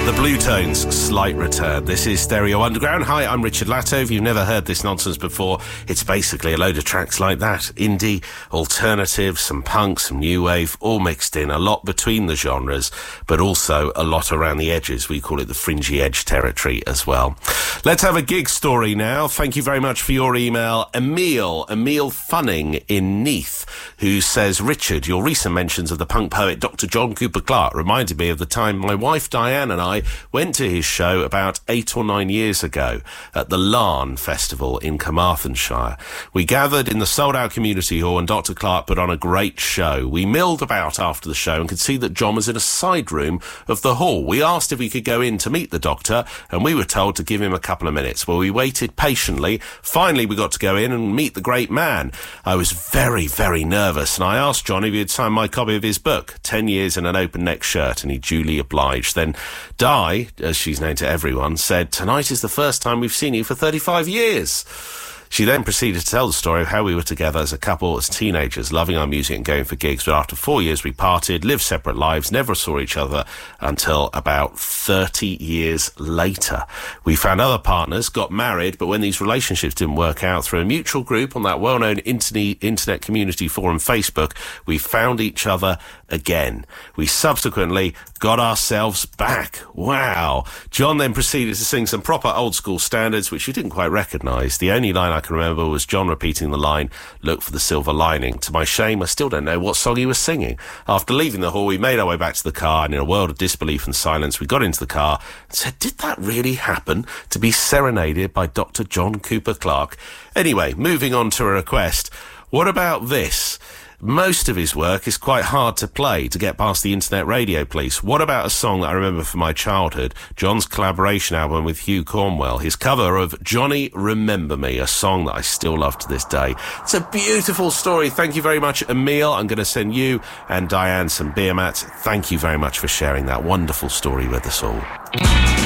The Blue Tones, Slight Return. This is Stereo Underground. Hi, I'm Richard Latto. If you've never heard this nonsense before, it's basically a load of tracks like that. Indie, alternative, some punk, some new wave, all mixed in. A lot between the genres, but also a lot around the edges. We call it the fringy edge territory as well. Let's have a gig story now. Thank you very much for your email. Emil Funning in Neath, who says, Richard, your recent mentions of the punk poet Dr. John Cooper Clarke reminded me of the time my wife Diane and I went to his show about 8 or 9 years ago at the Larne Festival in Carmarthenshire. We gathered in the sold-out community hall and Dr. Clarke put on a great show. We milled about after the show and could see that John was in a side room of the hall. We asked if we could go in to meet the doctor and we were told to give him a couple of minutes. Well, we waited patiently. Finally, we got to go in and meet the great man. I was very, very nervous and I asked John if he had signed my copy of his book, 10 Years in an Open Neck Shirt, and he duly obliged. Then Di, as she's known to everyone, said, tonight is the first time we've seen you for 35 years. She then proceeded to tell the story of how we were together as a couple, as teenagers, loving our music and going for gigs. But after 4 years, we parted, lived separate lives, never saw each other until about 30 years later. We found other partners, got married, but when these relationships didn't work out, through a mutual group on that well-known internet community forum, Facebook, we found each other again. We subsequently got ourselves back. Wow. John then proceeded to sing some proper old-school standards, which you didn't quite recognise. The only line I can remember was John repeating the line, look for the silver lining. To my shame, I still don't know what song he was singing. After leaving the hall, we made our way back to the car, and in a world of disbelief and silence, we got into the car and said, did that really happen, to be serenaded by Dr. John Cooper Clarke? Anyway, moving on to a request. What about this? Most of his work is quite hard to play to get past the internet radio police. What about a song that I remember from my childhood? John's collaboration album with Hugh Cornwell, his cover of Johnny Remember Me, a song that I still love to this day. It's a beautiful story. Thank you very much, Emil. I'm going to send you and Diane some beer mats. Thank you very much for sharing that wonderful story with us all.